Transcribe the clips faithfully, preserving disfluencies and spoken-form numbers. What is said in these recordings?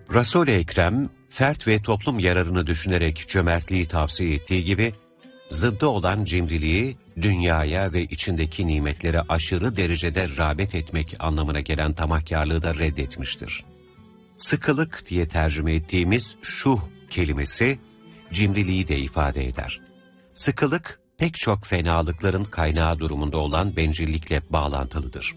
Resul-i Ekrem, fert ve toplum yararını düşünerek cömertliği tavsiye ettiği gibi, zıddı olan cimriliği, dünyaya ve içindeki nimetlere aşırı derecede rağbet etmek anlamına gelen tamahkârlığı da reddetmiştir. Sıkılık diye tercüme ettiğimiz şuh kelimesi, cimriliği de ifade eder. Sıkılık, pek çok fenalıkların kaynağı durumunda olan bencillikle bağlantılıdır.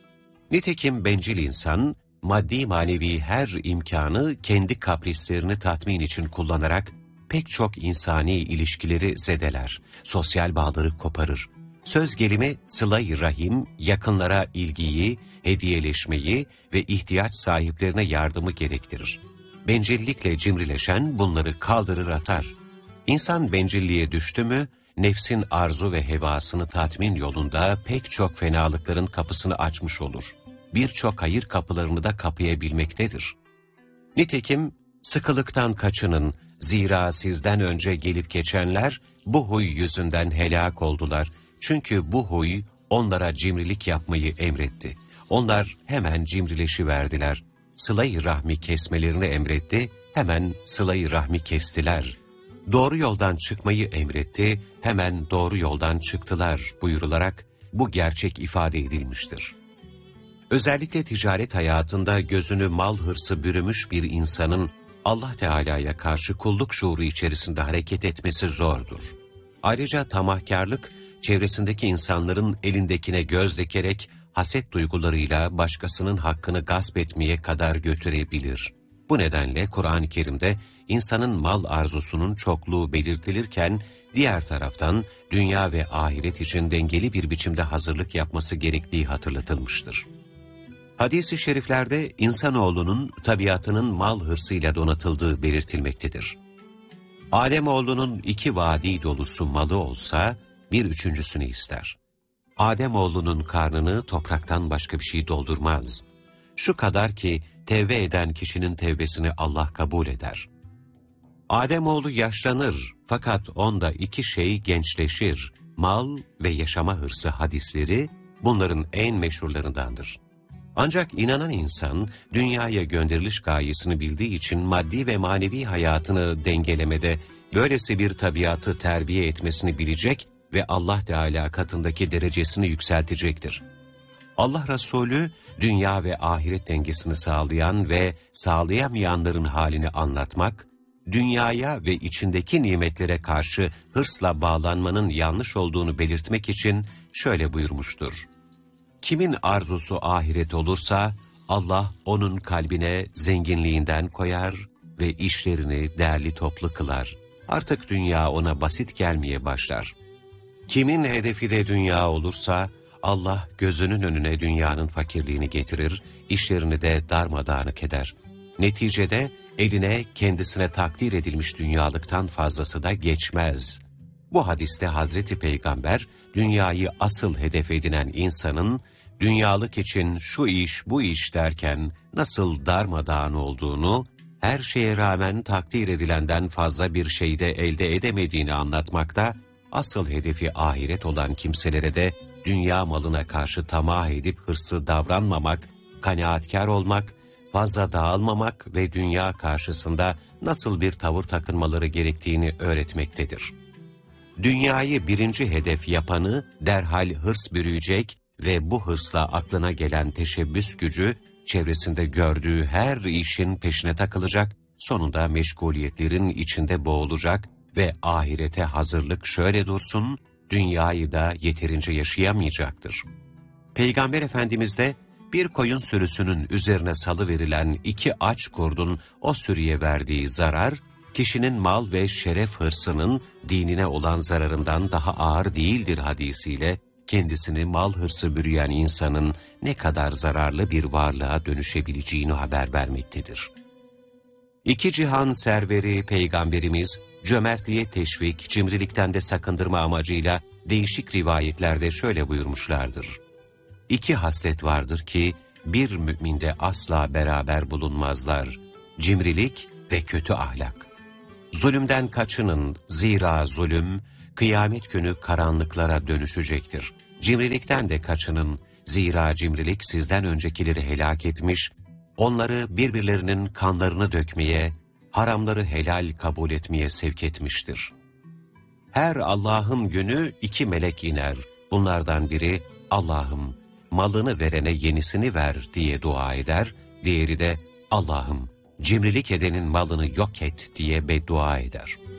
Nitekim bencil insan, maddi manevi her imkanı kendi kaprislerini tatmin için kullanarak pek çok insani ilişkileri zedeler, sosyal bağları koparır. Söz gelimi sıla-i rahim, yakınlara ilgiyi, hediyeleşmeyi ve ihtiyaç sahiplerine yardımı gerektirir. Bencillikle cimrileşen bunları kaldırır atar. İnsan bencilliğe düştü mü, nefsin arzu ve hevasını tatmin yolunda pek çok fenalıkların kapısını açmış olur. Birçok hayır kapılarını da kapayabilmektedir. Nitekim sıkılıktan kaçının, zira sizden önce gelip geçenler bu huy yüzünden helak oldular. Çünkü bu huy onlara cimrilik yapmayı emretti. Onlar hemen cimrileşiverdiler. Sıla-i rahmi kesmelerini emretti, hemen sıla-i rahmi kestiler. Doğru yoldan çıkmayı emretti, hemen doğru yoldan çıktılar buyurularak bu gerçek ifade edilmiştir. Özellikle ticaret hayatında gözünü mal hırsı bürümüş bir insanın Allah Teala'ya karşı kulluk şuuru içerisinde hareket etmesi zordur. Ayrıca tamahkârlık, çevresindeki insanların elindekine göz dikerek haset duygularıyla başkasının hakkını gasp etmeye kadar götürebilir. Bu nedenle Kur'an-ı Kerim'de insanın mal arzusunun çokluğu belirtilirken, diğer taraftan dünya ve ahiret için dengeli bir biçimde hazırlık yapması gerektiği hatırlatılmıştır. Hadis-i şeriflerde insanoğlunun tabiatının mal hırsıyla donatıldığı belirtilmektedir. Ademoğlunun iki vadi dolusu malı olsa bir üçüncüsünü ister. Ademoğlunun karnını topraktan başka bir şey doldurmaz. Şu kadar ki tevbe eden kişinin tevbesini Allah kabul eder. Ademoğlu yaşlanır fakat onda iki şey gençleşir. Mal ve yaşama hırsı hadisleri bunların en meşhurlarındandır. Ancak inanan insan, dünyaya gönderiliş gayesini bildiği için maddi ve manevi hayatını dengelemede böylesi bir tabiatı terbiye etmesini bilecek ve Allah Teala katındaki derecesini yükseltecektir. Allah Resulü, dünya ve ahiret dengesini sağlayan ve sağlayamayanların halini anlatmak, dünyaya ve içindeki nimetlere karşı hırsla bağlanmanın yanlış olduğunu belirtmek için şöyle buyurmuştur. Kimin arzusu ahiret olursa, Allah onun kalbine zenginliğinden koyar ve işlerini değerli toplu kılar. Artık dünya ona basit gelmeye başlar. Kimin hedefi de dünya olursa, Allah gözünün önüne dünyanın fakirliğini getirir, işlerini de darmadağınık eder. Neticede eline kendisine takdir edilmiş dünyalıktan fazlası da geçmez. Bu hadiste Hazreti Peygamber, dünyayı asıl hedef edinen insanın, dünyalık için şu iş bu iş derken nasıl darmadağın olduğunu, her şeye rağmen takdir edilenden fazla bir şey de elde edemediğini anlatmakta, asıl hedefi ahiret olan kimselere de dünya malına karşı tamah edip hırsı davranmamak, kanaatkar olmak, fazla dağılmamak ve dünya karşısında nasıl bir tavır takınmaları gerektiğini öğretmektedir. Dünyayı birinci hedef yapanı derhal hırs bürüyecek ve bu hırsla aklına gelen teşebbüs gücü, çevresinde gördüğü her işin peşine takılacak, sonunda meşguliyetlerin içinde boğulacak ve ahirete hazırlık şöyle dursun, dünyayı da yeterince yaşayamayacaktır. Peygamber Efendimiz de bir koyun sürüsünün üzerine salıverilen iki aç kurdun o sürüye verdiği zarar, kişinin mal ve şeref hırsının dinine olan zararından daha ağır değildir hadisiyle, kendisini mal hırsı bürüyen insanın ne kadar zararlı bir varlığa dönüşebileceğini haber vermektedir. İki cihan serveri Peygamberimiz, cömertliğe teşvik, cimrilikten de sakındırma amacıyla değişik rivayetlerde şöyle buyurmuşlardır. İki haslet vardır ki bir müminde asla beraber bulunmazlar. Cimrilik ve kötü ahlak. Zulümden kaçının, zira zulüm, kıyamet günü karanlıklara dönüşecektir. Cimrilikten de kaçının, zira cimrilik sizden öncekileri helak etmiş, onları birbirlerinin kanlarını dökmeye, haramları helal kabul etmeye sevk etmiştir. Her Allah'ın günü iki melek iner. Bunlardan biri, Allah'ım malını verene yenisini ver diye dua eder. Diğeri de, Allah'ım cimrilik edenin malını yok et diye beddua eder.